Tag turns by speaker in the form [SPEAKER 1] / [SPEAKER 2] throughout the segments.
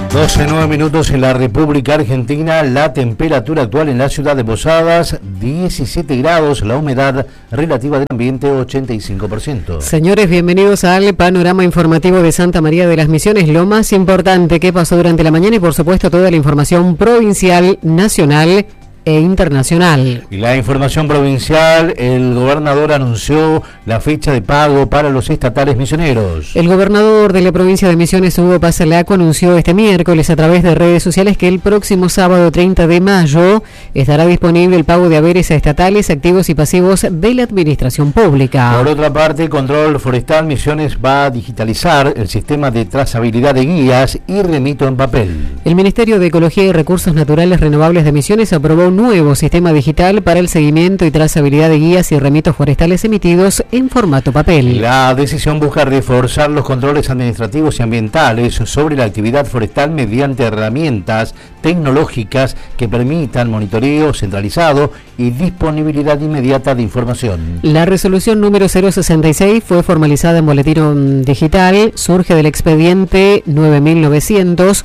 [SPEAKER 1] 12:09 en la República Argentina. La temperatura actual en la ciudad de Posadas, 17 grados, la humedad relativa del ambiente, 85%.
[SPEAKER 2] Señores, bienvenidos al panorama informativo de Santa María de las Misiones. Lo más importante que pasó durante la mañana y, por supuesto, toda la información provincial, nacional e internacional.
[SPEAKER 1] Y la información provincial: el gobernador anunció la fecha de pago para los estatales misioneros.
[SPEAKER 2] El gobernador de la provincia de Misiones, Hugo Paz Laco, anunció este miércoles a través de redes sociales que el próximo sábado 30 de mayo estará disponible el pago de haberes a estatales, activos y pasivos de la administración pública.
[SPEAKER 1] Por otra parte, Control Forestal Misiones va a digitalizar el sistema de trazabilidad de guías y remito en papel.
[SPEAKER 2] El Ministerio de Ecología y Recursos Naturales Renovables de Misiones aprobó un nuevo sistema digital para el seguimiento y trazabilidad de guías y remitos forestales emitidos en formato papel.
[SPEAKER 1] La decisión busca reforzar los controles administrativos y ambientales sobre la actividad forestal mediante herramientas tecnológicas que permitan monitoreo centralizado y disponibilidad inmediata de información.
[SPEAKER 2] La resolución número 066 fue formalizada en boletín digital, surge del expediente 9900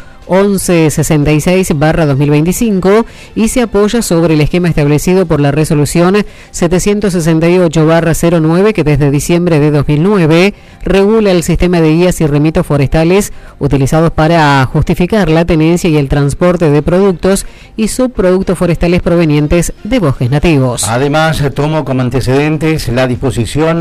[SPEAKER 2] 1166/2025 y se apoya sobre el esquema establecido por la resolución 768/09, que desde diciembre de 2009 regula el sistema de guías y remitos forestales utilizados para justificar la tenencia y el transporte de productos y subproductos forestales provenientes de bosques nativos.
[SPEAKER 1] Además, tomo como antecedentes la disposición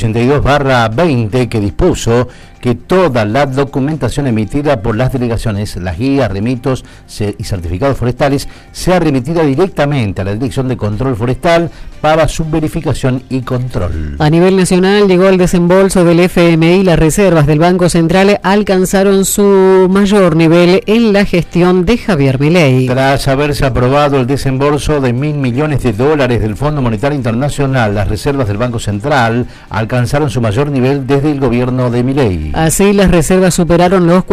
[SPEAKER 1] 082/20, que dispuso que toda la documentación emitida por las delegaciones, las guías, remitos y certificados forestales, sea remitida directamente a la Dirección de Control Forestal para su verificación y control.
[SPEAKER 2] A nivel nacional llegó el desembolso del FMI. Las reservas del Banco Central alcanzaron su mayor nivel en la gestión de Javier Milei.
[SPEAKER 1] Tras haberse aprobado el desembolso de $1.000 millones del Fondo Monetario Internacional, las reservas del Banco Central alcanzaron su mayor nivel desde el gobierno de Milei.
[SPEAKER 2] Así, las reservas superaron los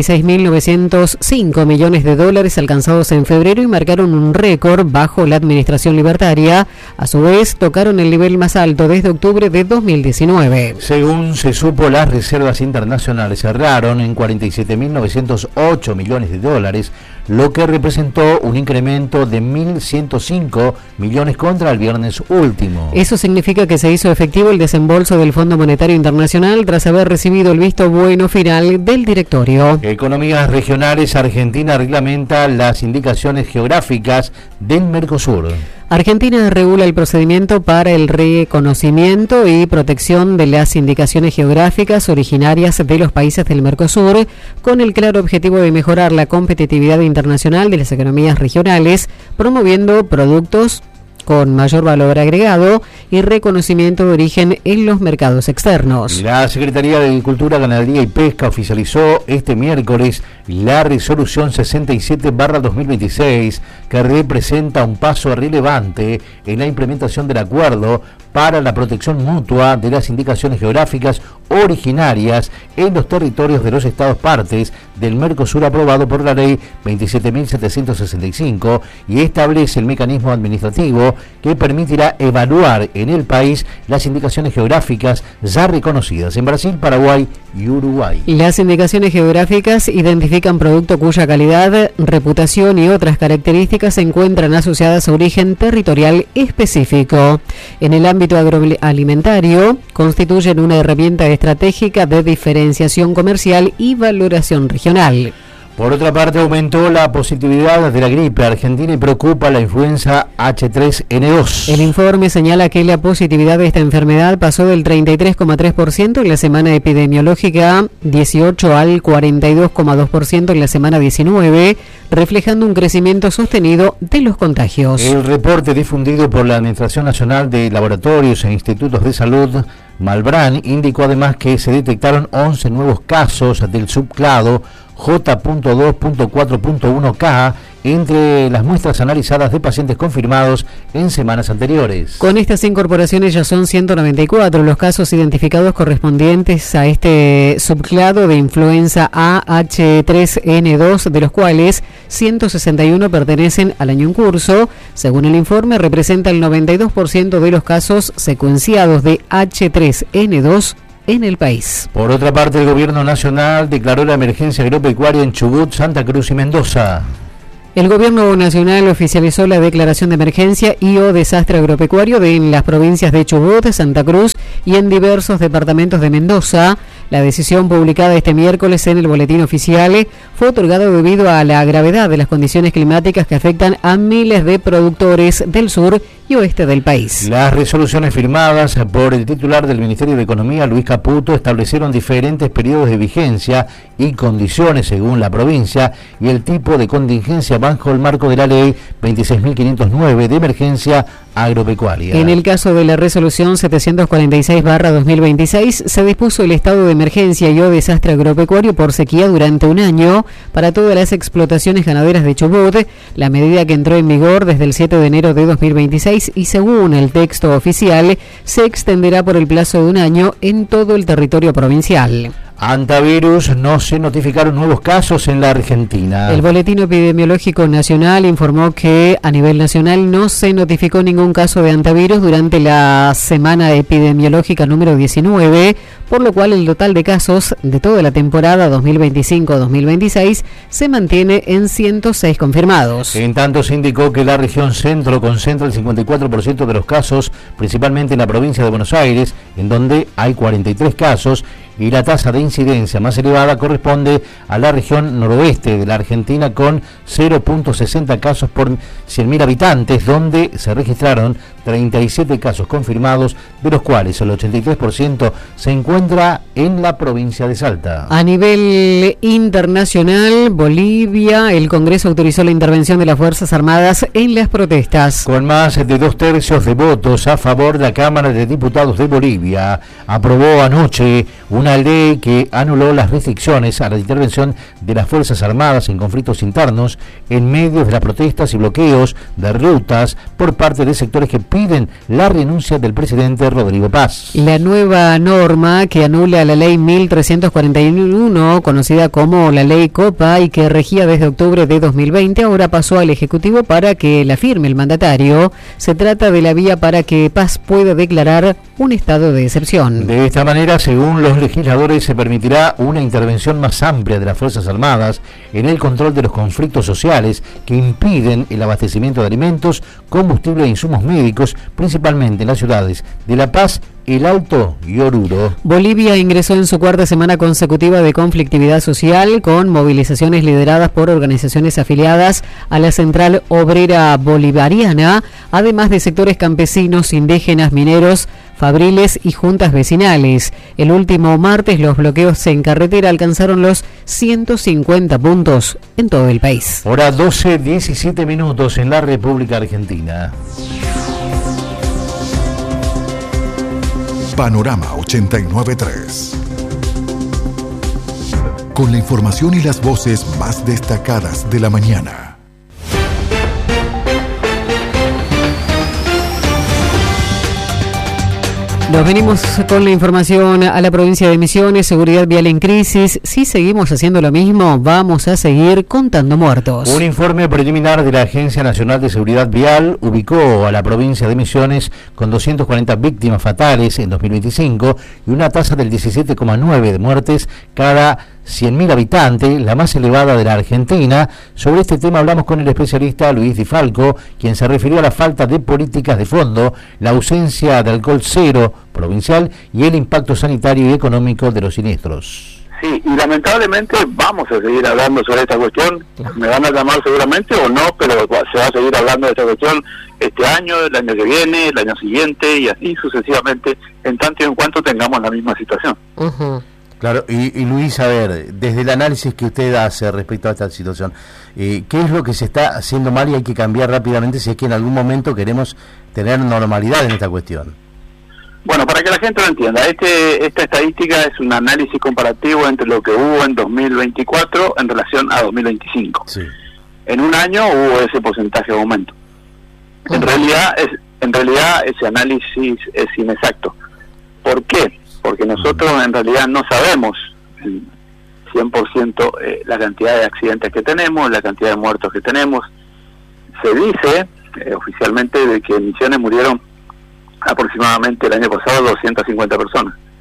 [SPEAKER 2] $46.905 millones alcanzados en febrero y marcaron un récord bajo la administración libertaria. A su vez, tocaron el nivel más alto desde octubre de 2019.
[SPEAKER 1] Según se supo, las reservas internacionales cerraron en $47.908 millones, lo que representó un incremento de 1.105 millones contra el viernes último.
[SPEAKER 2] Eso significa que se hizo efectivo el desembolso del Fondo Monetario Internacional tras haber recibido el visto bueno final del directorio.
[SPEAKER 1] Economías regionales: Argentina reglamenta las indicaciones geográficas del Mercosur.
[SPEAKER 2] Argentina regula el procedimiento para el reconocimiento y protección de las indicaciones geográficas originarias de los países del Mercosur, con el claro objetivo de mejorar la competitividad internacional de las economías regionales, promoviendo productos con mayor valor agregado y reconocimiento de origen en los mercados externos.
[SPEAKER 1] La Secretaría de Agricultura, Ganadería y Pesca oficializó este miércoles la resolución 67/2026, que representa un paso relevante en la implementación del acuerdo para la protección mutua de las indicaciones geográficas originarias en los territorios de los estados partes del Mercosur, aprobado por la ley 27.765, y establece el mecanismo administrativo que permitirá evaluar en el país las indicaciones geográficas ya reconocidas en Brasil, Paraguay y Uruguay.
[SPEAKER 2] Las indicaciones geográficas identifican producto cuya calidad, reputación y otras características se encuentran asociadas a origen territorial específico. En el ámbito agroalimentario, constituyen una herramienta estratégica de diferenciación comercial y valoración regional.
[SPEAKER 1] Por otra parte, aumentó la positividad de la gripe argentina y preocupa la influenza H3N2.
[SPEAKER 2] El informe señala que la positividad de esta enfermedad pasó del 33,3% en la semana epidemiológica 18 al 42,2% en la semana 19, reflejando un crecimiento sostenido de los contagios.
[SPEAKER 1] El reporte difundido por la Administración Nacional de Laboratorios e Institutos de Salud, Malbrán, indicó además que se detectaron 11 nuevos casos del subclado J.2.4.1K entre las muestras analizadas de pacientes confirmados en semanas anteriores.
[SPEAKER 2] Con estas incorporaciones ya son 194 los casos identificados correspondientes a este subclado de influenza H3N2, de los cuales 161 pertenecen al año en curso. Según el informe, representa el 92% de los casos secuenciados de H3N2 en el país.
[SPEAKER 1] Por otra parte, el gobierno nacional declaró la emergencia agropecuaria en Chubut, Santa Cruz y Mendoza.
[SPEAKER 2] El gobierno nacional oficializó la declaración de emergencia y o desastre agropecuario en las provincias de Chubut, Santa Cruz y en diversos departamentos de Mendoza. La decisión publicada este miércoles en el Boletín Oficial fue otorgada debido a la gravedad de las condiciones climáticas que afectan a miles de productores del sur y oeste del país.
[SPEAKER 1] Las resoluciones firmadas por el titular del Ministerio de Economía, Luis Caputo, establecieron diferentes periodos de vigencia y condiciones según la provincia y el tipo de contingencia bajo el marco de la ley 26.509 de emergencia agropecuaria.
[SPEAKER 2] En el caso de la resolución 746/2026 se dispuso el estado de emergencia y o desastre agropecuario por sequía durante un año para todas las explotaciones ganaderas de Chubut, la medida que entró en vigor desde el 7 de enero de 2026 y según el texto oficial se extenderá por el plazo de un año en todo el territorio provincial.
[SPEAKER 1] Antivirus, no se notificaron nuevos casos en la Argentina.
[SPEAKER 2] El Boletín Epidemiológico Nacional informó que a nivel nacional no se notificó ningún caso de antivirus durante la semana epidemiológica número 19, por lo cual el total de casos de toda la temporada 2025-2026 se mantiene en 106 confirmados.
[SPEAKER 1] En tanto, se indicó que la región centro concentra el 54% de los casos, principalmente en la provincia de Buenos Aires, en donde hay 43 casos, y la tasa de incidencia más elevada corresponde a la región noroeste de la Argentina con 0.60 casos por 100.000 habitantes, donde se registraron 37 casos confirmados, de los cuales el 83% se encuentra en la provincia de Salta.
[SPEAKER 2] A nivel internacional, Bolivia, el Congreso autorizó la intervención de las Fuerzas Armadas en las protestas.
[SPEAKER 1] Con más de 2/3 de votos a favor, la Cámara de Diputados de Bolivia aprobó anoche una ley que anuló las restricciones a la intervención de las Fuerzas Armadas en conflictos internos en medio de las protestas y bloqueos de rutas por parte de sectores que piden la renuncia del presidente Rodrigo Paz.
[SPEAKER 2] La nueva norma que anula la ley 1341, conocida como la ley Copa y que regía desde octubre de 2020, ahora pasó al Ejecutivo para que la firme el mandatario. Se trata de la vía para que Paz pueda declarar un estado de excepción.
[SPEAKER 1] De esta manera, según los legisladores, se permitirá una intervención más amplia de las Fuerzas Armadas en el control de los conflictos sociales que impiden el abastecimiento de alimentos, combustible e insumos médicos, principalmente en las ciudades de La Paz, El Alto y Oruro.
[SPEAKER 2] Bolivia ingresó en su cuarta semana consecutiva de conflictividad social con movilizaciones lideradas por organizaciones afiliadas a la Central Obrera Bolivariana, además de sectores campesinos, indígenas, mineros, fabriles y juntas vecinales. El último martes los bloqueos en carretera alcanzaron los 150 puntos en todo el país.
[SPEAKER 1] Hora 12:17 en la República Argentina.
[SPEAKER 3] Panorama 89.3. Con la información y las voces más destacadas de la mañana.
[SPEAKER 2] Nos venimos con la información a la provincia de Misiones, seguridad vial en crisis. Si seguimos haciendo lo mismo, vamos a seguir contando muertos.
[SPEAKER 1] Un informe preliminar de la Agencia Nacional de Seguridad Vial ubicó a la provincia de Misiones con 240 víctimas fatales en 2025 y una tasa del 17,9 de muertes cada 100.000 habitantes, la más elevada de la Argentina. Sobre este tema hablamos con el especialista Luis Di Falco, quien se refirió a la falta de políticas de fondo, la ausencia de alcohol cero provincial y el impacto sanitario y económico de los siniestros.
[SPEAKER 4] Sí, y lamentablemente vamos a seguir hablando sobre esta cuestión. Me van a llamar seguramente o no, pero se va a seguir hablando de esta cuestión este año, el año que viene, el año siguiente y así sucesivamente, en tanto y en cuanto tengamos la misma situación.
[SPEAKER 1] Claro, y Luis, a ver, desde el análisis que usted hace respecto a esta situación, ¿qué es lo que se está haciendo mal y hay que cambiar rápidamente si es que en algún momento queremos tener normalidad en esta cuestión?
[SPEAKER 4] Bueno, para que la gente lo entienda, esta estadística es un análisis comparativo entre lo que hubo en 2024 en relación a 2025.
[SPEAKER 1] Sí.
[SPEAKER 4] En un año hubo ese porcentaje de aumento. En realidad ese análisis es inexacto. ¿Por qué? Porque nosotros en realidad no sabemos 100% la cantidad de accidentes que tenemos, la cantidad de muertos que tenemos. Se dice oficialmente de que en Misiones murieron aproximadamente el año pasado 250 personas.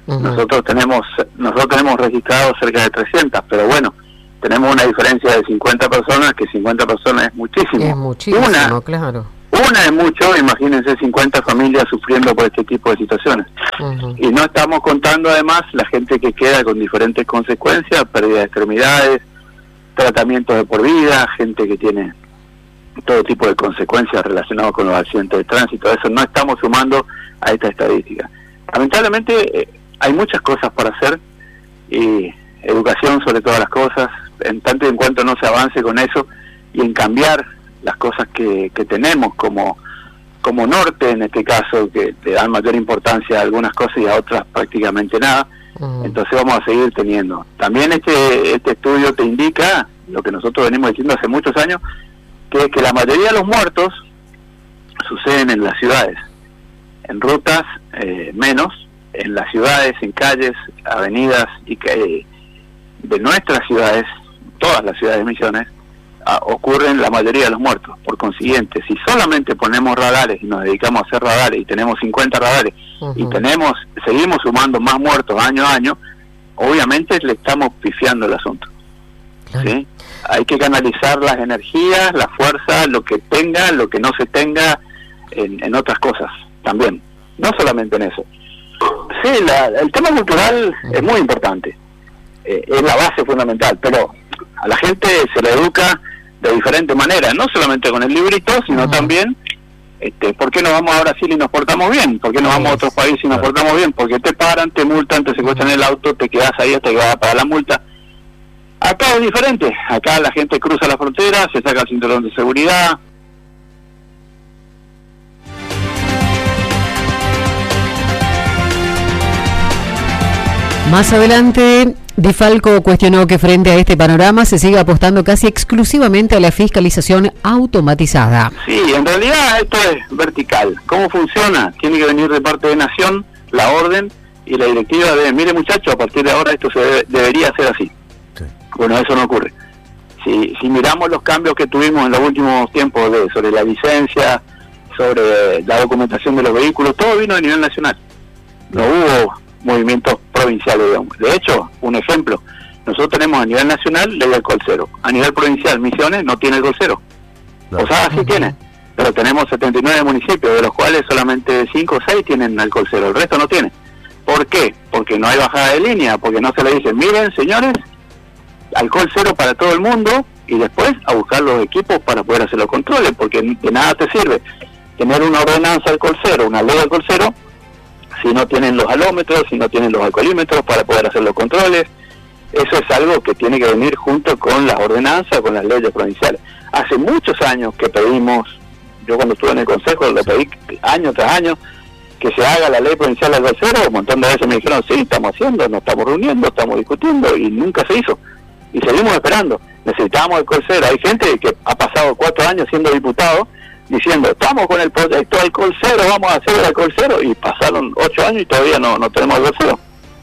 [SPEAKER 4] Nosotros tenemos registrados cerca de 300, pero bueno, tenemos una diferencia de 50 personas, que 50 personas es muchísimo.
[SPEAKER 2] Es muchísimo, claro.
[SPEAKER 4] Una es mucho, imagínense 50 familias sufriendo por este tipo de situaciones. Y no estamos contando además la gente que queda con diferentes consecuencias, pérdida de extremidades, tratamientos de por vida, gente que tiene todo tipo de consecuencias relacionadas con los accidentes de tránsito. Eso no estamos sumando a esta estadística. Lamentablemente hay muchas cosas para hacer, y educación sobre todas las cosas, en tanto y en cuanto no se avance con eso y en cambiar las cosas que tenemos como norte, en este caso, que le dan mayor importancia a algunas cosas y a otras prácticamente nada. Entonces vamos a seguir teniendo. También este estudio te indica lo que nosotros venimos diciendo hace muchos años, que es que la mayoría de los muertos suceden en las ciudades, en rutas menos, en las ciudades, en calles, avenidas y de nuestras ciudades, todas las ciudades de Misiones, ocurren la mayoría de los muertos. Por consiguiente, si solamente ponemos radares y nos dedicamos a hacer radares y tenemos 50 radares y seguimos sumando más muertos año a año, obviamente le estamos pifiando el asunto. ¿Sí? Hay que canalizar las energías, la fuerza, lo que tenga, lo que no se tenga en otras cosas también, no solamente en eso. Sí, el tema cultural es muy importante, es la base fundamental, pero a la gente se le educa de diferentes maneras, no solamente con el librito, sino también, ¿por qué no vamos a Brasil y nos portamos bien? ¿Por qué no vamos a otros países y nos portamos bien? Porque te paran, te multan, te secuestran el auto, te quedas ahí hasta que vas a pagar la multa. Acá es diferente, acá la gente cruza la frontera, se saca el cinturón de seguridad.
[SPEAKER 2] Más adelante, Di Falco cuestionó que frente a este panorama se siga apostando casi exclusivamente a la fiscalización automatizada.
[SPEAKER 4] Sí, en realidad esto es vertical. ¿Cómo funciona? Tiene que venir de parte de Nación la orden y la directiva de, mire muchachos, a partir de ahora esto debería ser así. Sí. Bueno, eso no ocurre. Si miramos los cambios que tuvimos en los últimos tiempos sobre la licencia, sobre la documentación de los vehículos, todo vino a nivel nacional. No hubo movimientos provinciales, digamos. De hecho, un ejemplo, nosotros tenemos a nivel nacional ley de alcohol cero, a nivel provincial Misiones no tiene alcohol cero, o sea, sí tiene, pero tenemos 79 municipios, de los cuales solamente 5 o 6 tienen alcohol cero, el resto no tiene. ¿Por qué? Porque no hay bajada de línea, porque no se le dice, miren señores, alcohol cero para todo el mundo, y después a buscar los equipos para poder hacer los controles, porque de nada te sirve tener una ordenanza alcohol cero, una ley de alcohol cero, si no tienen los alómetros, si no tienen los alcoholímetros para poder hacer los controles. Eso es algo que tiene que venir junto con las ordenanzas, con las leyes provinciales. Hace muchos años que pedimos, yo cuando estuve en el Consejo lo pedí año tras año, que se haga la ley provincial del alcohol cero. Un montón de veces me dijeron, sí, estamos haciendo, nos estamos reuniendo, estamos discutiendo, y nunca se hizo. Y seguimos esperando. Necesitamos alcohol cero. Hay gente que ha pasado 4 años siendo diputado, diciendo, estamos con el proyecto alcohol cero, vamos a hacer el alcohol cero, y pasaron 8 años y todavía no tenemos alcohol cero.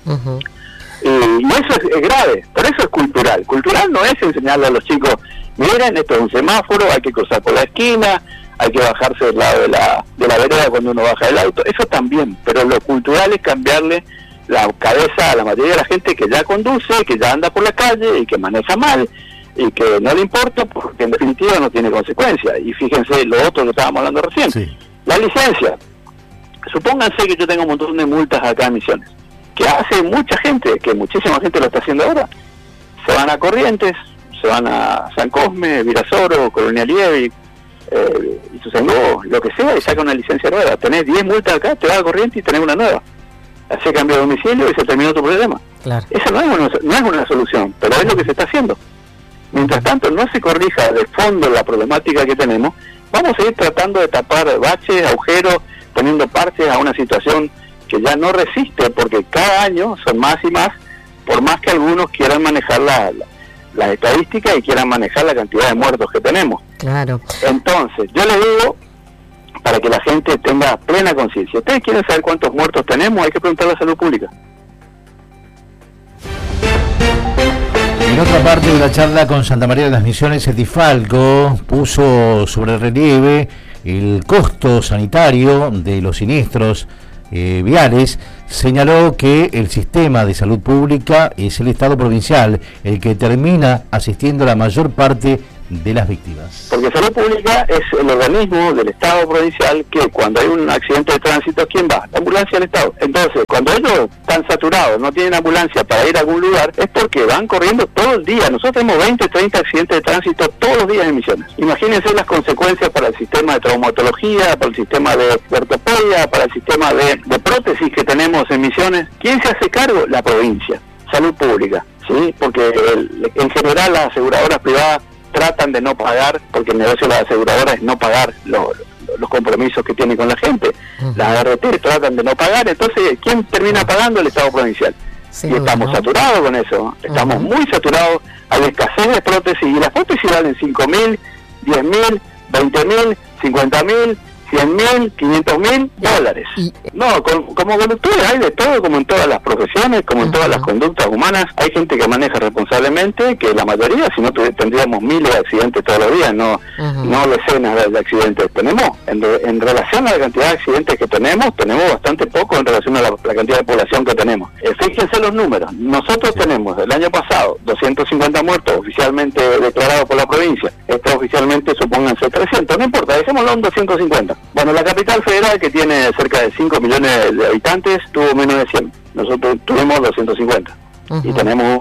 [SPEAKER 4] Y eso es grave, por eso es cultural. Cultural no es enseñarle a los chicos, miren, esto es un semáforo, hay que cruzar por la esquina, hay que bajarse del lado de la vereda cuando uno baja del auto, eso también, pero lo cultural es cambiarle la cabeza a la mayoría de la gente que ya conduce, que ya anda por la calle y que maneja mal, y que no le importa porque en definitiva no tiene consecuencias. Y fíjense lo otro que estábamos hablando recién, la licencia. Supónganse que yo tengo un montón de multas acá en Misiones, que hace mucha gente, que muchísima gente lo está haciendo ahora. Se van a Corrientes, se van a San Cosme, Virasoro, Colonia Lievi, Ituzaingó, lo que sea, y saca una licencia nueva. Tenés 10 multas acá, te vas a Corrientes y tenés una nueva. Hace cambio de domicilio y se terminó tu problema. Claro. Eso no es una solución, pero es lo que se está haciendo. Mientras tanto no se corrija de fondo la problemática que tenemos, vamos a ir tratando de tapar baches, agujeros, poniendo parches a una situación que ya no resiste, porque cada año son más y más, por más que algunos quieran manejar las estadísticas y quieran manejar la cantidad de muertos que tenemos.
[SPEAKER 2] Claro.
[SPEAKER 4] Entonces, yo les digo, para que la gente tenga plena conciencia, ustedes quieren saber cuántos muertos tenemos, hay que preguntarle a Salud Pública.
[SPEAKER 1] En otra parte de la charla con Santa María de las Misiones, el Di Falco puso sobre relieve el costo sanitario de los siniestros viales. señaló que el sistema de salud pública es el Estado provincial el que termina asistiendo a la mayor parte de las víctimas.
[SPEAKER 4] Porque salud pública es el organismo del Estado provincial que cuando hay un accidente de tránsito, ¿quién va? La ambulancia del Estado. Entonces, cuando ellos están saturados, no tienen ambulancia para ir a algún lugar, es porque van corriendo todo el día. Nosotros tenemos 20, 30 accidentes de tránsito todos los días en Misiones. Imagínense las consecuencias para el sistema de traumatología, para el sistema de ortopedia, para el sistema de prótesis que tenemos en Misiones. ¿Quién se hace cargo? La provincia. Salud pública, ¿sí? Porque en general las aseguradoras privadas tratan de no pagar, porque el negocio de las aseguradoras es no pagar los compromisos que tienen con la gente. Las ART tratan de no pagar, entonces ¿quién termina pagando? El Estado provincial. Y estamos saturados con eso, estamos muy saturados, hay escasez de prótesis, y las prótesis valen 5.000, 10.000, 20.000, 50.000, 100.000, 500.000 dólares. No, como conductores hay de todo, como en todas las profesiones, como en todas las conductas humanas. Hay gente que maneja responsablemente, que la mayoría, si no tendríamos miles de accidentes todos los días, no decenas de accidentes. Tenemos, en relación a la cantidad de accidentes que tenemos bastante poco en relación a la cantidad de población que tenemos. Fíjense los números. Nosotros tenemos el año pasado 250 muertos oficialmente declarados por la provincia. Oficialmente supónganse 300, no importa, dejémoslo en 250. Bueno, la capital federal, que tiene cerca de 5 millones de habitantes, tuvo menos de 100. Nosotros tuvimos 250. Y tenemos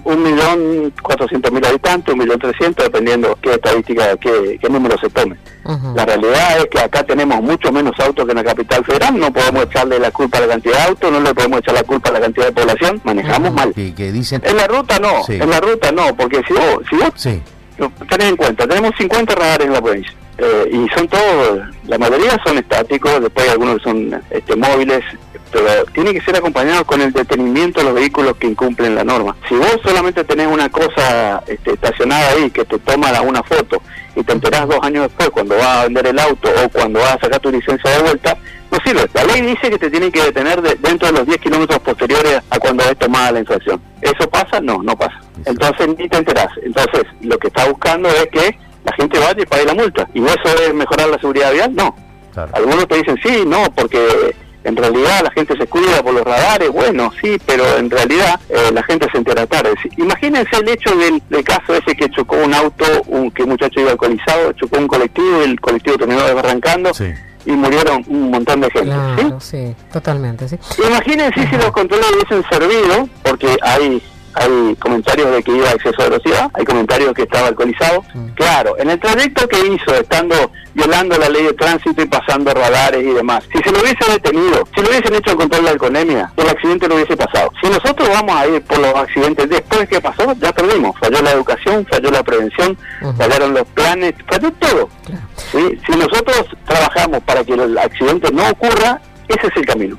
[SPEAKER 4] 1.400.000 habitantes, 1.300.000, dependiendo qué estadística, qué número se tome. La realidad es que acá tenemos mucho menos autos que en la capital federal. No podemos echarle la culpa a la cantidad de autos, no le podemos echar la culpa a la cantidad de población. Manejamos mal.
[SPEAKER 1] Que dicen...
[SPEAKER 4] En la ruta no, en la ruta no, porque si vos tenés en cuenta, tenemos 50 radares en la provincia. Y son todos, la mayoría son estáticos, después hay algunos que son móviles, pero tiene que ser acompañado con el detenimiento de los vehículos que incumplen la norma. Si vos solamente tenés una cosa estacionada ahí que te toma una foto y te enterás 2 años después cuando vas a vender el auto o cuando vas a sacar tu licencia de vuelta, no sirve. La ley dice que te tienen que detener dentro de los 10 kilómetros posteriores a cuando es tomada la infracción. ¿Eso pasa? No pasa. Entonces ni te enterás. Entonces lo que está buscando es que la gente vaya y pague la multa. ¿Y eso es mejorar la seguridad vial? No. Claro. Algunos te dicen sí, no, porque en realidad la gente se cuida por los radares. Bueno, sí, pero en realidad la gente se entera tarde. Imagínense el hecho del caso ese que chocó un auto, que un muchacho iba alcoholizado, chocó un colectivo, el colectivo terminó desbarrancando. Sí. Y murieron un montón de gente.
[SPEAKER 2] Claro, ¿sí? Totalmente, sí.
[SPEAKER 4] Imagínense si los controles hubiesen servido, porque hay comentarios de que iba a exceso de velocidad, hay comentarios que estaba alcoholizado. Claro, en el trayecto que hizo, estando violando la ley de tránsito y pasando radares y demás, si se lo hubiese detenido, si lo hubiesen hecho el control de alcoholemia, el accidente no hubiese pasado. Si nosotros vamos a ir por los accidentes después que pasó, ya perdimos. Falló la educación, falló la prevención, fallaron los planes, falló todo. Claro. ¿Sí? Si nosotros trabajamos para que el accidente no ocurra, ese es el camino.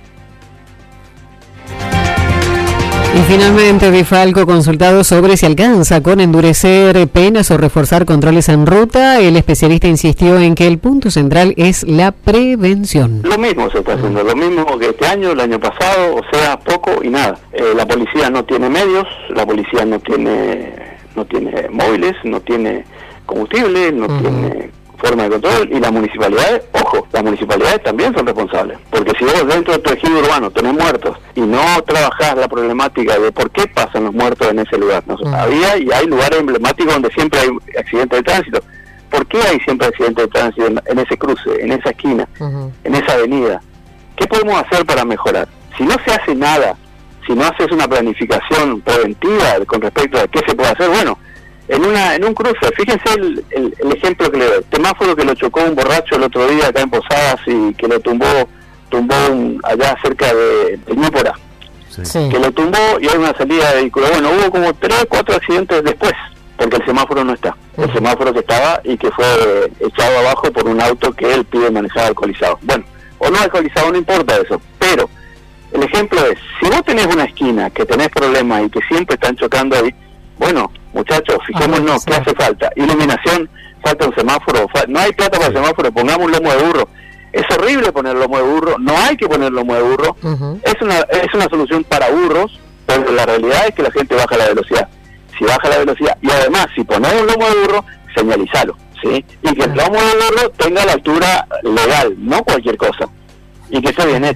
[SPEAKER 2] Y finalmente, Bifalco, consultado sobre si alcanza con endurecer penas o reforzar controles en ruta, el especialista insistió en que el punto central es la prevención.
[SPEAKER 4] Lo mismo se está haciendo, lo mismo que este año, el año pasado, o sea, poco y nada. La policía no tiene medios, la policía no tiene móviles, no tiene combustible, no tiene forma de control, y las municipalidades, ojo, las municipalidades también son responsables, porque si vos dentro de tu ejido urbano tenés muertos y no trabajás la problemática de por qué pasan los muertos en ese lugar, había y hay lugares emblemáticos donde siempre hay accidentes de tránsito. ¿Por qué hay siempre accidentes de tránsito en ese cruce, en esa esquina, en esa avenida? ¿Qué podemos hacer para mejorar? Si no se hace nada, si no haces una planificación preventiva con respecto a qué se puede hacer, bueno, en un cruce, fíjense el ejemplo que le doy, semáforo que lo chocó un borracho el otro día acá en Posadas y que lo tumbó allá cerca de Ñúpora, que lo tumbó y hay una salida de vehículo. Bueno, hubo como 3 o 4 accidentes después, porque el semáforo no está, el semáforo que estaba y que fue echado abajo por un auto que él pide manejar alcoholizado. Bueno, o no alcoholizado, no importa eso, pero el ejemplo es, si vos tenés una esquina que tenés problemas y que siempre están chocando ahí, bueno, muchachos, fijémonos, ¿qué hace falta? Iluminación, falta un semáforo, no hay plata para el semáforo, pongamos un lomo de burro. Es horrible poner lomo de burro, no hay que poner lomo de burro, es una solución para burros, pero la realidad es que la gente baja la velocidad. Si baja la velocidad, y además, si pones un lomo de burro, señalizalo, ¿sí? Y que el lomo de burro tenga la altura legal, no cualquier cosa, y que esté bien hecho.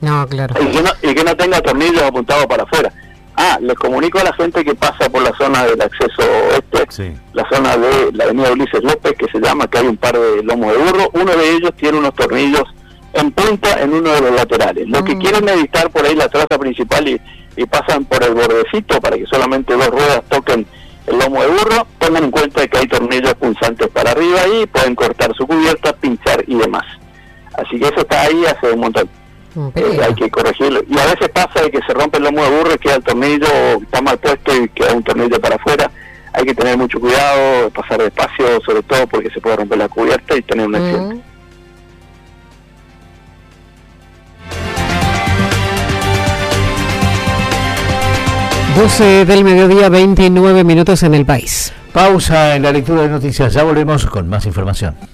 [SPEAKER 2] No, claro.
[SPEAKER 4] Y que no tenga tornillos apuntados para afuera. Les comunico a la gente que pasa por la zona del acceso oeste, la zona de la avenida Ulises López, que se llama, que hay un par de lomos de burro. Uno de ellos tiene unos tornillos en punta en uno de los laterales. Los que quieren evitar por ahí la traza principal y pasan por el bordecito para que solamente 2 ruedas toquen el lomo de burro, tengan en cuenta que hay tornillos punzantes para arriba y pueden cortar su cubierta, pinchar y demás. Así que eso está ahí hace un montón. Hay que corregirlo. Y a veces pasa de que se rompe el lomo de burro y queda el tornillo, está mal puesto y queda un tornillo para afuera. Hay que tener mucho cuidado, pasar despacio, sobre todo porque se puede romper la cubierta y tener un accidente.
[SPEAKER 2] 12 del mediodía, 29 minutos en el país.
[SPEAKER 1] Pausa en la lectura de noticias, ya volvemos con más información.